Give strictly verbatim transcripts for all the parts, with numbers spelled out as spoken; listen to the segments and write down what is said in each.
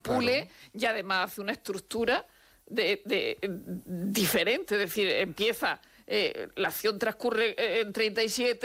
pule y además hace una estructura de, de, diferente, es decir, empieza... Eh, la acción transcurre en treinta y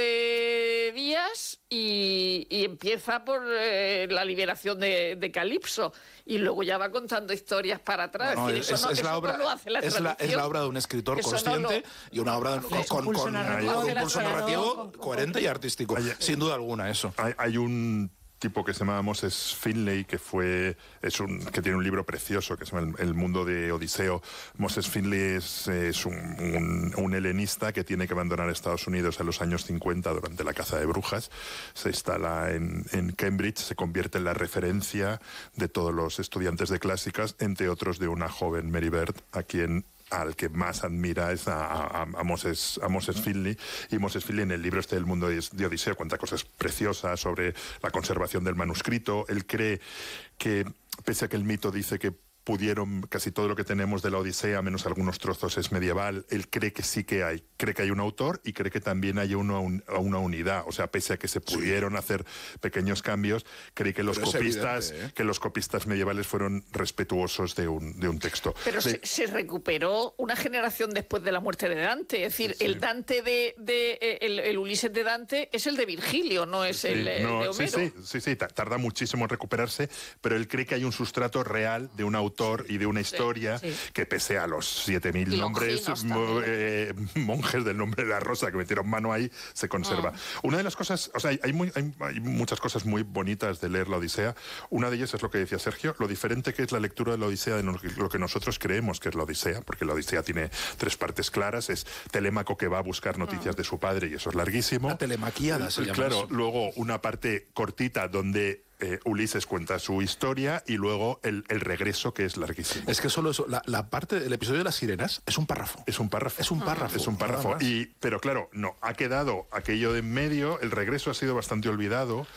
siete días y, y empieza por eh, la liberación de, de Calipso y luego ya va contando historias para atrás. No, es decir, es, eso no, es, eso la obra, no lo hace la es, la, es la obra de un escritor eso consciente no lo... y una obra con, con, con, con un pulso narrativo coherente y artístico. Hay, sin duda alguna, eso. Hay, hay un tipo que se llama Moses Finley, que fue es un que tiene un libro precioso que se llama El, el mundo de Odiseo. Moses Finley es, es un, un, un helenista que tiene que abandonar Estados Unidos en los años cincuenta durante la caza de brujas. Se instala en, en Cambridge, se convierte en la referencia de todos los estudiantes de clásicas, entre otros de una joven Mary Beard, a quien al que más admira es a, a, a, Moses, a Moses Finley. Y Moses Finley en el libro este del mundo de Odiseo cuenta cosas preciosas sobre la conservación del manuscrito. Él cree que, pese a que el mito dice que pudieron, casi todo lo que tenemos de la Odisea, menos algunos trozos, es medieval, él cree que sí que hay, cree que hay un autor y cree que también hay una, una unidad, o sea, pese a que se pudieron sí. hacer pequeños cambios, cree que los copistas ¿eh? que los copistas medievales fueron respetuosos de un, de un texto. Pero de... se, se recuperó una generación después de la muerte de Dante, es decir, sí, sí. el Dante de, de el, el Ulises de Dante es el de Virgilio, no es sí, el, el no, de Homero. Sí, sí, sí, sí, tarda muchísimo en recuperarse, pero él cree que hay un sustrato real de un autor y de una historia sí, sí. que pese a los siete mil nombres eh, monjes del nombre de la rosa que metieron mano ahí, se conserva. Ah. Una de las cosas, o sea, hay, muy, hay, hay muchas cosas muy bonitas de leer la Odisea. Una de ellas es lo que decía Sergio, lo diferente que es la lectura de la Odisea de lo que nosotros creemos que es la Odisea, porque la Odisea tiene tres partes claras, es Telémaco que va a buscar noticias ah. de su padre y eso es larguísimo. La telemaquiada se llama Claro, eso. luego una parte cortita donde Eh, Ulises cuenta su historia y luego el, el regreso, que es larguísimo. Es que solo eso, la, la parte del episodio de las sirenas es un párrafo. Es un párrafo. Es un párrafo. Es un párrafo. Y, pero claro, no, ha quedado aquello de en medio, el regreso ha sido bastante olvidado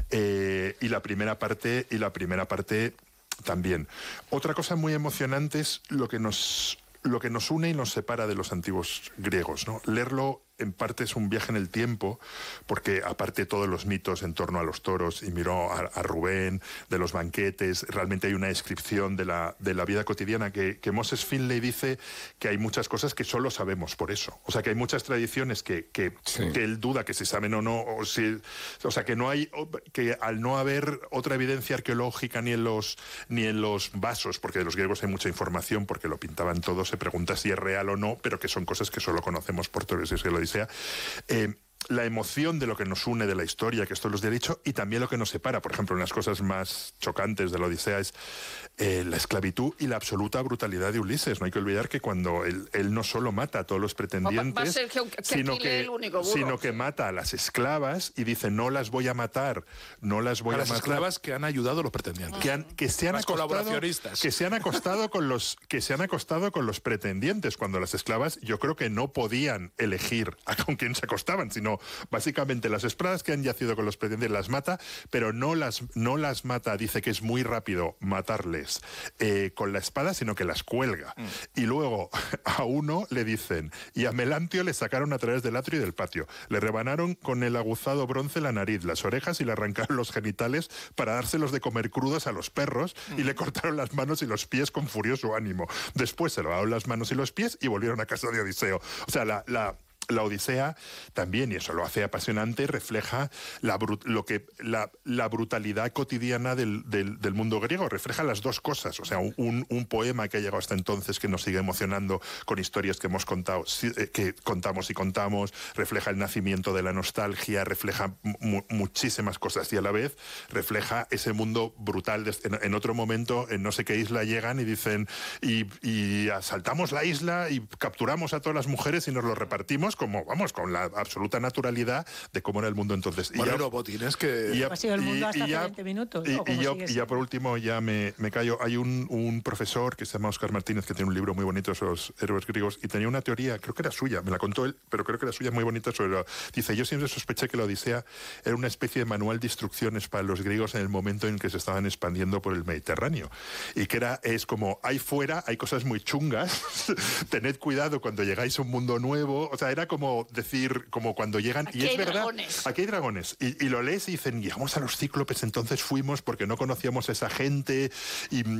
eh, y la primera parte, y la primera parte también. Otra cosa muy emocionante es lo que nos, lo que nos une y nos separa de los antiguos griegos, ¿no? Leerlo en parte es un viaje en el tiempo, porque aparte de todos los mitos en torno a los toros, y miró a, a Rubén, de los banquetes, realmente hay una descripción de la, de la vida cotidiana que, que Moses Finley dice que hay muchas cosas que solo sabemos por eso. O sea, que hay muchas tradiciones que, que, sí. que él duda que se saben o no, o, si, o sea, que no hay, que al no haber otra evidencia arqueológica ni en los, ni en los vasos, porque de los griegos hay mucha información, porque lo pintaban todo, se pregunta si es real o no, pero que son cosas que solo conocemos por toros, y es que lo dice. Eh, la emoción de lo que nos une de la historia, que esto los he dicho, y también lo que nos separa. Por ejemplo, una de las cosas más chocantes de la Odisea es eh, la esclavitud y la absoluta brutalidad de Ulises. No hay que olvidar que cuando él, él no solo mata a todos los pretendientes, va a ser que, que sino, que, el único sino que mata a las esclavas y dice, no las voy a matar, no las voy a, a las matar. esclavas que han ayudado a los pretendientes. Que, han, que se han las acostado, colaboracionistas. Que se han acostado con los, que se han acostado con los pretendientes, cuando las esclavas yo creo que no podían elegir a con quién se acostaban, sino básicamente las esclavas que han yacido con los pretendientes las mata, pero no las, no las mata, dice que es muy rápido matarles eh, con la espada, sino que las cuelga. Mm. Y luego a uno le dicen, y a Melantio le sacaron a través del atrio y del patio, le rebanaron con el aguzado bronce la nariz, las orejas y le arrancaron los genitales para dárselos de comer crudos a los perros mm. y le cortaron las manos y los pies con furioso ánimo. Después se lavaron las manos y los pies y volvieron a casa de Odiseo. O sea, la... la La Odisea también, y eso lo hace apasionante, refleja la, lo que, la, la brutalidad cotidiana del, del, del mundo griego, refleja las dos cosas, o sea, un, un poema que ha llegado hasta entonces que nos sigue emocionando con historias que hemos contado, que contamos y contamos, refleja el nacimiento de la nostalgia, refleja mu muchísimas cosas y a la vez refleja ese mundo brutal. De, en, en otro momento, en no sé qué isla llegan y dicen, y, y asaltamos la isla y capturamos a todas las mujeres y nos lo repartimos como, vamos, con la absoluta naturalidad de cómo era el mundo entonces. Bueno, y ya, Botines, que... Y ya, ha sido el mundo hasta hace veinte minutos. Y, y, yo, y ya por último, ya me, me callo, hay un, un profesor que se llama Óscar Martínez, que tiene un libro muy bonito sobre los héroes griegos, y tenía una teoría, creo que era suya, me la contó él, pero creo que era suya, muy bonita, sobre lo, dice, yo siempre sospeché que la Odisea era una especie de manual de instrucciones para los griegos en el momento en que se estaban expandiendo por el Mediterráneo, y que era, es como, ahí fuera hay cosas muy chungas, tened cuidado cuando llegáis a un mundo nuevo, o sea, era como decir, como cuando llegan... Aquí y es hay verdad, dragones. Aquí hay dragones. Y, y lo lees y dicen, llegamos a los cíclopes entonces fuimos porque no conocíamos a esa gente y,